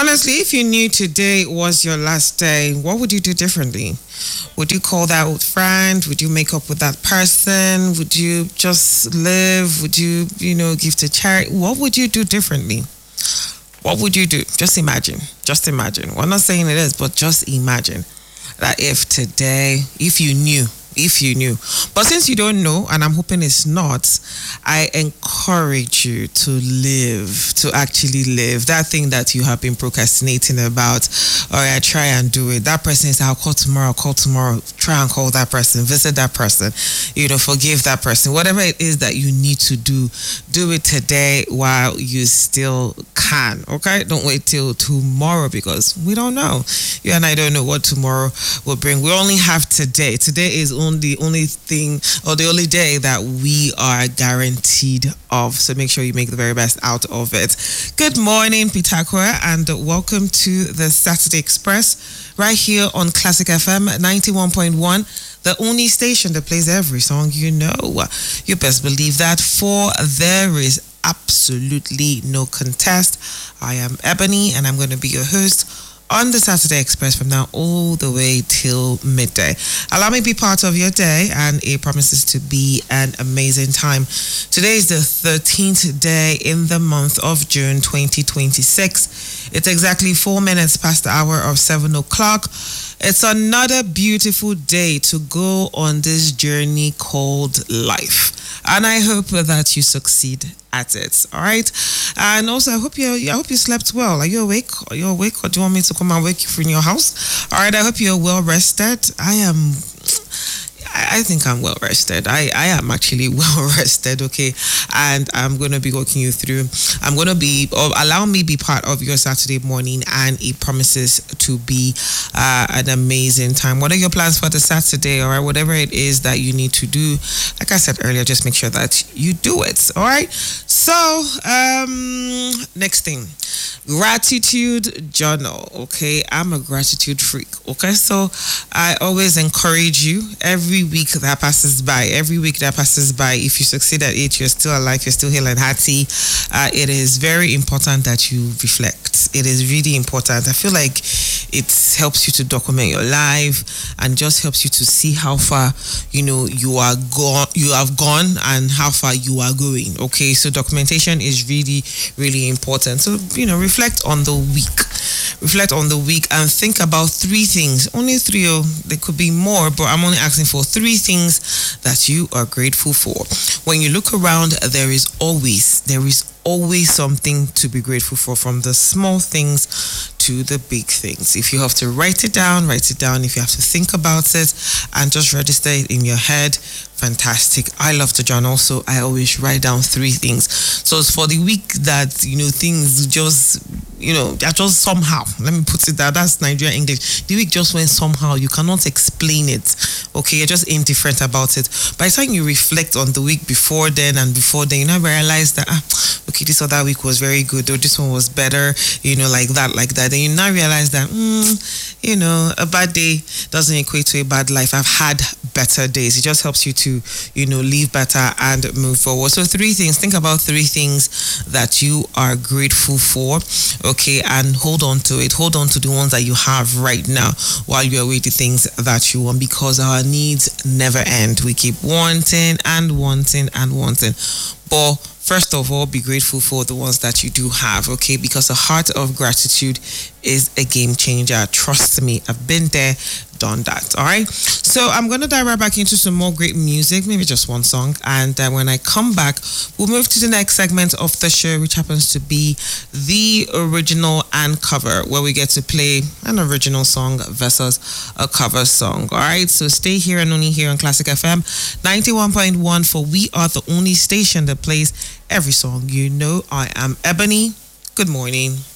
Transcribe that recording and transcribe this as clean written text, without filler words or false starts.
Honestly, if you knew today was your last day, what would you do differently? Would you call that old friend? Would you make up with that person? Would you just live? Would you, give to charity? What would you do differently? What would you do? Just imagine. Just imagine. We're not saying it is, but just imagine that if you knew. But since you don't know, and I'm hoping it's not, I encourage you to actually live that thing that you have been procrastinating about. All right, try and do it. That person is, I'll call tomorrow. Try and call that person, visit that person, forgive that person. Whatever it is that you need to do it today while you still can, okay? Don't wait till tomorrow because we don't know. You and I don't know what tomorrow will bring. We only have today. Today is the only thing or the only day that we are guaranteed of. So make sure you make the very best out of it. Good morning, Pitakura, and welcome to the Saturday Express right here on Classic FM 91.1. The only station that plays every song you know. You best believe that, for there is absolutely no contest. I am Ebony, and I'm going to be your host on the Saturday Express from now all the way till midday. Allow me to be part of your day, and it promises to be an amazing time. Today is the 13th day in the month of June 2026. It's exactly 4 minutes past the hour of 7 o'clock. It's another beautiful day to go on this journey called life. And I hope that you succeed at it. All right. And also, I hope you slept well. Are you awake? Or do you want me to come and wake you from your house? All right. I hope you're well rested. I think I'm well rested. I am actually well rested, okay? And I'm going to be walking you through. Allow me be part of your Saturday morning, and it promises to be an amazing time. What are your plans for the Saturday, all right? Whatever it is that you need to do, like I said earlier, just make sure that you do it, all right? So, next thing, gratitude journal, okay? I'm a gratitude freak, okay? So, I always encourage you every week that passes by, if you succeed at it, you're still alive, you're still hale and hearty, it is very important that you reflect. It is really important. I feel like it helps you to document your life and just helps you to see how far you have gone and how far you are going. Okay, so documentation is really, really important. So reflect on the week and think about 3 things. Only 3, there could be more, but I'm only asking for 3 things that you are grateful for. When you look around, there is always something to be grateful for, from the small things to the big things. If you have to write it down. If you have to think about it and just register it in your head, fantastic. I love to journal, so I always write down 3 things. So it's for the week that things just just somehow, let me put it that, that's Nigerian English. The week just went somehow. You cannot explain it. Okay, you're just indifferent about it. By the time you reflect on the week before then, you now realize that okay, this other week was very good, or this one was better, like that. Then you now realize that a bad day doesn't equate to a bad life. I've had better days. It just helps you to live better and move forward. So 3 things. Think about 3 things that you are grateful for. Okay, and hold on to it. Hold on to the ones that you have right now while you await the things that you want, because our needs never end. We keep wanting and wanting and wanting. But first of all, be grateful for the ones that you do have, okay? Because a heart of gratitude is a game changer. Trust me, I've been there, done that, all right? So I'm going to dive right back into some more great music, maybe just one song. And when I come back, we'll move to the next segment of the show, which happens to be the original and cover, where we get to play an original song versus a cover song, all right? So stay here and only here on Classic FM 91.1, for we are the only station that plays every song you know. I am Ebony. Good morning.